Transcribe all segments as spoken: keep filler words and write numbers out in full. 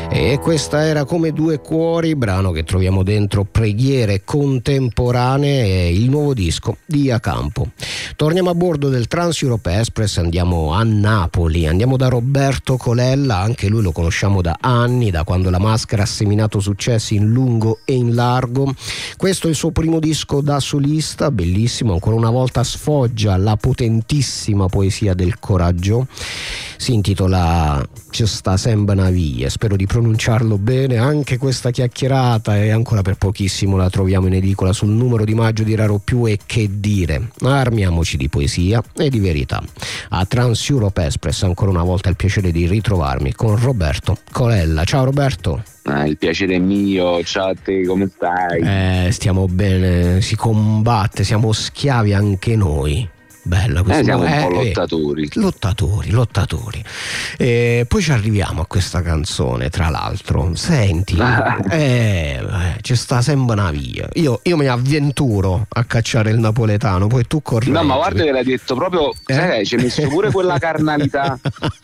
E questa era Come due cuori, brano che troviamo dentro Preghiere contemporanee, il nuovo disco di Iacampo. Torniamo a bordo del Trans Europe Express, andiamo a Napoli, andiamo da Roberto Colella, anche lui lo conosciamo da anni, da quando La Maschera ha seminato successi in lungo e in largo. Questo è il suo primo disco da solista, bellissimo, ancora una volta sfoggia la potentissima poesia del coraggio. Si intitola Ci sta sempre una via, spero di pronunciarlo bene. Anche questa chiacchierata, e ancora per pochissimo la troviamo in edicola sul numero di maggio di Raro Più. E che dire, armiamoci di poesia e di verità. A Trans Europe Express ancora una volta il piacere di ritrovarmi con Roberto Colella. Ciao Roberto. Ah, il piacere è mio, ciao a te, come stai? Eh, stiamo bene, si combatte, siamo schiavi anche noi. Bella questa, eh, siamo eh, un po' lottatori. Eh, lottatori, lottatori. E poi ci arriviamo a questa canzone, tra l'altro. Senti, eh, ci sta sempre una via. Io, io mi avventuro a cacciare il napoletano, poi tu corri. No, ma guarda che l'hai detto proprio, eh? sai, ci hai messo pure quella carnalità.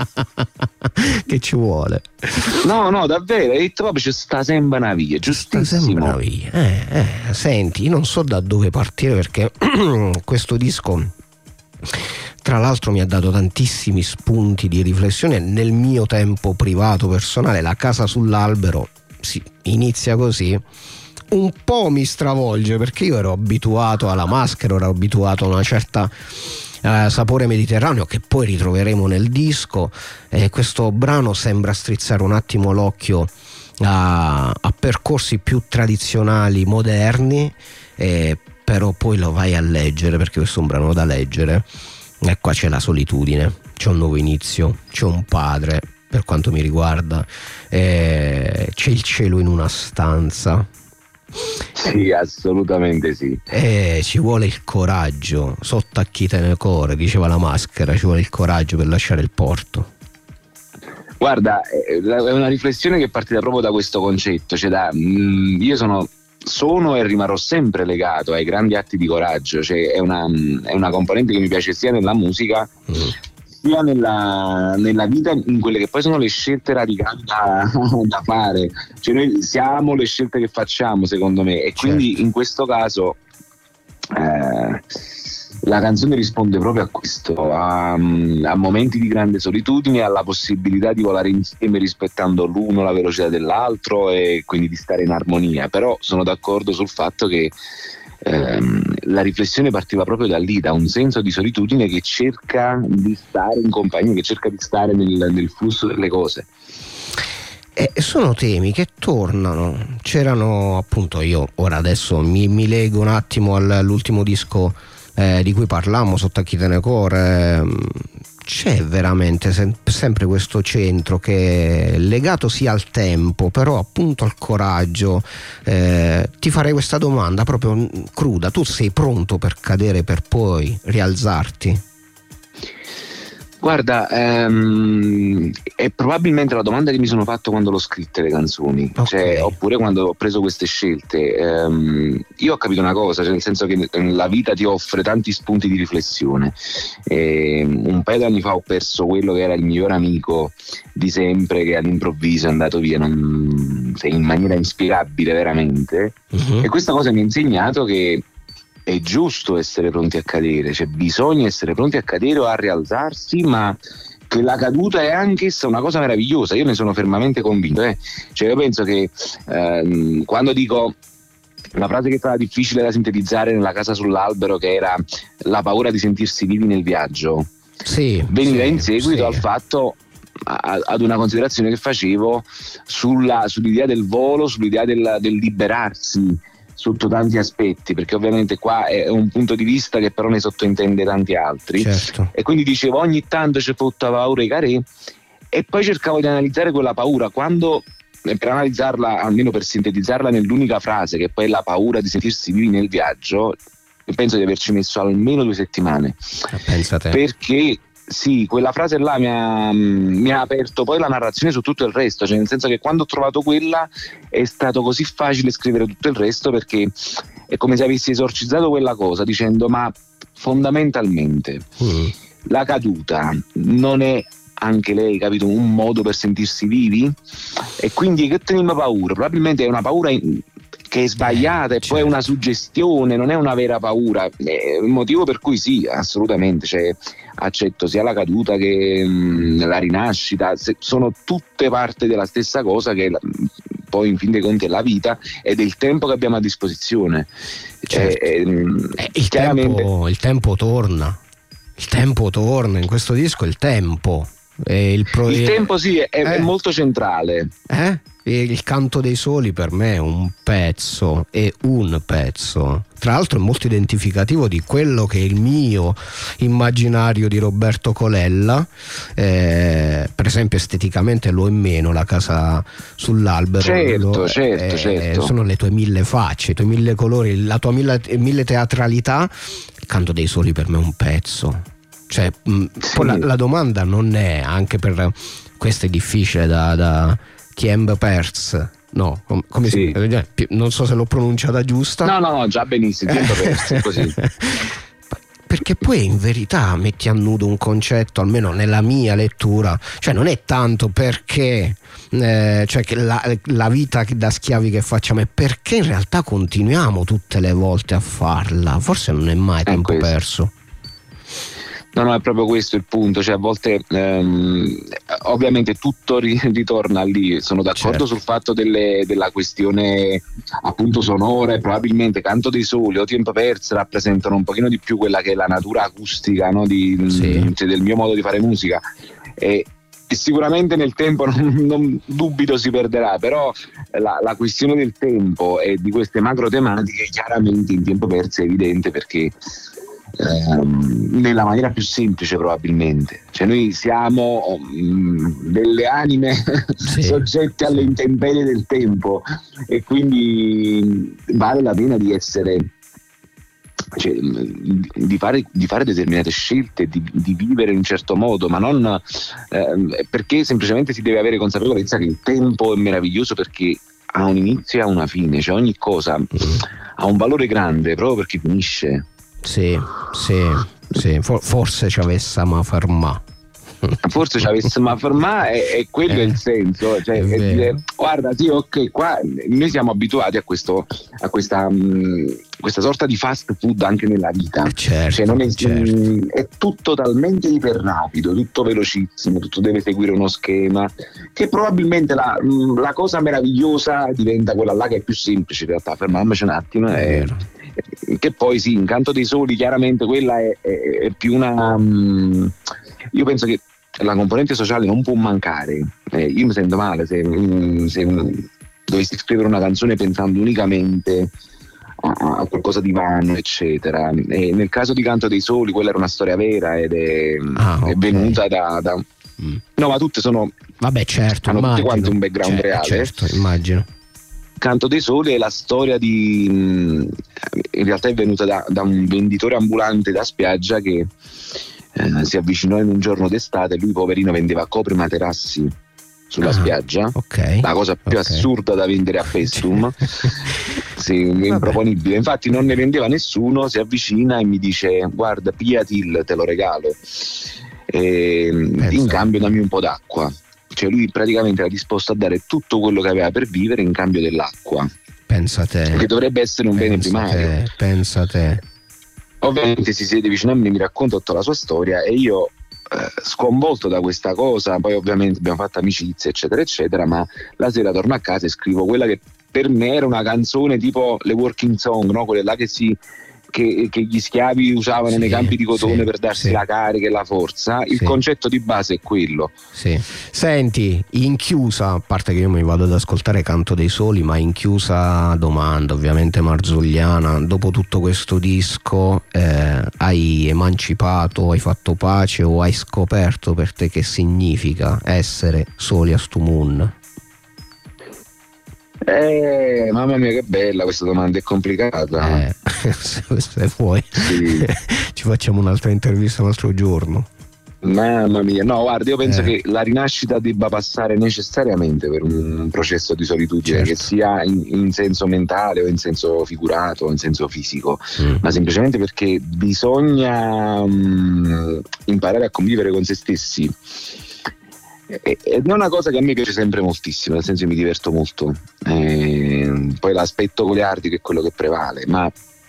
Che ci vuole? No, no, davvero, hai detto proprio ci sta sempre una via, giustissimo. Sta sempre una via. Eh, eh, senti, io non so da dove partire, perché questo disco, tra l'altro, mi ha dato tantissimi spunti di riflessione nel mio tempo privato, personale. La casa sull'albero si inizia così, un po' mi stravolge, perché io ero abituato alla Maschera, ero abituato a una certa eh, sapore mediterraneo che poi ritroveremo nel disco, e questo brano sembra strizzare un attimo l'occhio a, a percorsi più tradizionali, moderni, eh, però poi lo vai a leggere, perché questo è un brano da leggere, e qua c'è la solitudine, c'è un nuovo inizio, c'è un padre, per quanto mi riguarda, eh, c'è il cielo in una stanza. Sì, assolutamente sì. E ci vuole il coraggio, sotto a chi te ne core, diceva La Maschera, ci vuole il coraggio per lasciare il porto. Guarda, è una riflessione che è partita proprio da questo concetto, cioè da, mh, io sono sono e rimarrò sempre legato ai grandi atti di coraggio, cioè è una, è una componente che mi piace sia nella musica mm. sia nella, nella vita, in quelle che poi sono le scelte radicali da, da fare, cioè noi siamo le scelte che facciamo, secondo me, e quindi certo. In questo caso eh, la canzone risponde proprio a questo, a, a momenti di grande solitudine, alla possibilità di volare insieme rispettando l'uno la velocità dell'altro e quindi di stare in armonia. Però sono d'accordo sul fatto che ehm, la riflessione partiva proprio da lì, da un senso di solitudine che cerca di stare in compagnia, che cerca di stare nel, nel flusso delle cose. E sono temi che tornano, c'erano appunto, io ora adesso mi, mi lego un attimo all'ultimo disco Eh, di cui parlammo, Sotto a chi te ne core, eh, c'è veramente sem- sempre questo centro che è legato sia al tempo, però appunto al coraggio. Eh, ti farei questa domanda proprio cruda: tu sei pronto per cadere per poi rialzarti? Guarda, ehm, è probabilmente la domanda che mi sono fatto quando l'ho scritte le canzoni, okay. Cioè, oppure quando ho preso queste scelte. Ehm, io ho capito una cosa, cioè nel senso che la vita ti offre tanti spunti di riflessione. Ehm, un paio di anni fa ho perso quello che era il miglior amico di sempre, che all'improvviso è andato via non, in maniera inspiegabile veramente, uh-huh. E questa cosa mi ha insegnato che è giusto essere pronti a cadere, cioè bisogna essere pronti a cadere o a rialzarsi, ma che la caduta è anch'essa una cosa meravigliosa. Io ne sono fermamente convinto, eh. Cioè io penso che ehm, quando dico la frase che è stata difficile da sintetizzare nella casa sull'albero, che era la paura di sentirsi vivi nel viaggio, sì, veniva sì, in seguito sì. al fatto, a, ad una considerazione che facevo sulla, sull'idea del volo, sull'idea del, del liberarsi sotto tanti aspetti, perché ovviamente qua è un punto di vista che però ne sottointende tanti altri, certo. E quindi dicevo ogni tanto c'è tutta paura e carè, e poi cercavo di analizzare quella paura, quando per analizzarla, almeno per sintetizzarla nell'unica frase che poi è la paura di sentirsi vivi nel viaggio, penso di averci messo almeno due settimane. Pensate. Perché sì, quella frase là mi ha, mi ha aperto poi la narrazione su tutto il resto, cioè nel senso che quando ho trovato quella è stato così facile scrivere tutto il resto, perché è come se avessi esorcizzato quella cosa dicendo: ma fondamentalmente mm. la caduta non è anche lei, capito, un modo per sentirsi vivi, e quindi che teniamo paura? Probabilmente è una paura in, che è sbagliata, e certo. Poi è una suggestione, non è una vera paura. È il motivo per cui sì, assolutamente, cioè, accetto sia la caduta che mh, la rinascita, se, sono tutte parte della stessa cosa, che la, poi in fin dei conti è la vita ed è il tempo che abbiamo a disposizione. Certo. Eh, eh, il, tempo, il tempo torna, il tempo torna, in questo disco il tempo. Eh, il, pro... il tempo sì, è, eh? è molto centrale. Eh? E il Canto dei Soli per me è un pezzo, è un pezzo, tra l'altro è molto identificativo di quello che è il mio immaginario di Roberto Colella, eh, per esempio esteticamente lo è meno La casa sull'albero, certo, lo, certo, eh, certo. sono le tue mille facce, i tuoi mille colori, la tua mille, mille teatralità. Il Canto dei Soli per me è un pezzo, cioè mh, sì. Poi la, la domanda non è, anche per questo è difficile da, da Chiemb Perz, no, com- come sì. si, non so se l'ho pronunciata giusta. No, no, no, già benissimo, Chiemb Perz, così. Perché poi in verità metti a nudo un concetto, almeno nella mia lettura, cioè non è tanto perché eh, cioè che la, la vita da schiavi che facciamo, è perché in realtà continuiamo tutte le volte a farla, forse non è mai tempo questo. perso. No, no, è proprio questo il punto, cioè a volte ehm, ovviamente tutto ri- ritorna lì, sono d'accordo certo. sul fatto delle, della questione appunto sonora, e probabilmente Canto dei Soli o Tempo Perso rappresentano un pochino di più quella che è la natura acustica, no, di, sì. cioè, del mio modo di fare musica, e, e sicuramente nel tempo non, non dubito si perderà, però la, la questione del tempo e di queste macro tematiche chiaramente in Tempo Perso è evidente, perché Ehm, nella maniera più semplice probabilmente, cioè noi siamo mh, delle anime sì, soggette alle intemperie del tempo, e quindi vale la pena di essere, cioè, di fare, di fare determinate scelte, di, di vivere in un certo modo, ma non eh, perché semplicemente si deve avere consapevolezza che il tempo è meraviglioso, perché ha un inizio e ha una fine, cioè ogni cosa ha un valore grande proprio perché finisce. Sì, sì, sì. For- forse ci avessimo a fermare. Forse ci avessimo a fermare, e, e quello eh, è il senso, cioè, è dire, guarda, sì, ok, qua noi siamo abituati a questo, a questa, mh, questa sorta di fast food anche nella vita, certo, cioè non è, certo. mh, è tutto talmente iperrapido, tutto velocissimo, tutto deve seguire uno schema, che probabilmente la, mh, la cosa meravigliosa diventa quella là che è più semplice in realtà, fermiamoci un attimo, e, che poi sì, in Canto dei Soli chiaramente quella è, è, è più una mh, io penso che la componente sociale non può mancare, eh, io mi sento male se, mh, se mh, dovessi scrivere una canzone pensando unicamente a, a qualcosa di vano eccetera, e nel caso di Canto dei Soli quella era una storia vera ed è, ah, okay. è venuta da, da mm. no, ma tutte sono, vabbè, certo, hanno immagino. tutte quante un background Cioè, reale, certo, immagino. Canto dei Soli è la storia di, in realtà è venuta da, da un venditore ambulante da spiaggia che eh, si avvicinò in un giorno d'estate, lui poverino vendeva copri materassi sulla ah, spiaggia, okay, la cosa più okay. assurda da vendere a Festum, sì, improponibile, infatti non ne vendeva nessuno, si avvicina e mi dice guarda, pigliati, te lo regalo, e, in cambio dammi un po' d'acqua. Cioè lui praticamente era disposto a dare tutto quello che aveva per vivere in cambio dell'acqua. Pensa te. Che dovrebbe essere un bene primario. Te, pensa te. Ovviamente si siede vicino a me, mi racconta tutta la sua storia e io eh, sconvolto da questa cosa, poi ovviamente abbiamo fatto amicizia eccetera eccetera, ma la sera torno a casa e scrivo quella che per me era una canzone tipo le working song, no? Quelle là che si Che, che gli schiavi usavano sì, nei campi di cotone sì, per darsi sì. la carica e la forza, il sì. concetto di base è quello. Sì. Senti, in chiusa, a parte che io mi vado ad ascoltare Canto dei Soli, ma in chiusa domanda, ovviamente marzulliana, dopo tutto questo disco eh, hai emancipato, hai fatto pace o hai scoperto per te che significa essere soli a stu moon? Eh, mamma mia che bella questa domanda, è complicata. Eh, se, se vuoi sì. ci facciamo un'altra intervista un altro giorno. Mamma mia, no guarda, io penso eh. che la rinascita debba passare necessariamente per un processo di solitudine, certo. che sia in, in senso mentale o in senso figurato o in senso fisico, mm. ma semplicemente perché bisogna um, imparare a convivere con se stessi. ed è una cosa che a me piace sempre moltissimo, nel senso che mi diverto molto, eh, poi l'aspetto goliardico è quello che prevale, ma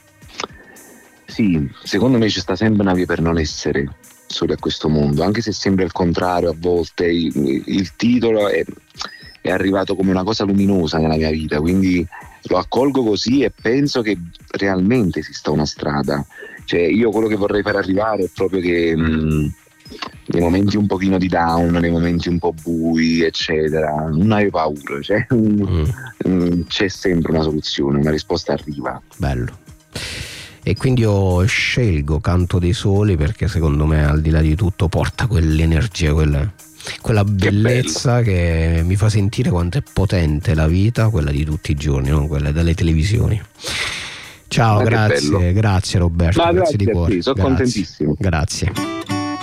sì, secondo me ci sta sempre una via per non essere soli a questo mondo, anche se sembra il contrario a volte. Il, il titolo è, è arrivato come una cosa luminosa nella mia vita, quindi lo accolgo così e penso che realmente esista una strada. Cioè, io quello che vorrei far arrivare è proprio che mh, nei momenti un pochino di down, nei momenti un po' bui, eccetera, non hai paura, cioè, mm. mh, c'è sempre una soluzione, una risposta arriva. Bello. E quindi io scelgo Canto dei Soli perché secondo me al di là di tutto porta quell'energia, quella, quella bellezza che, che mi fa sentire quanto è potente la vita, quella di tutti i giorni, non quella delle televisioni. Ciao, ma grazie, grazie Roberto, ma grazie grazie di cuore. Sono grazie, contentissimo. Grazie.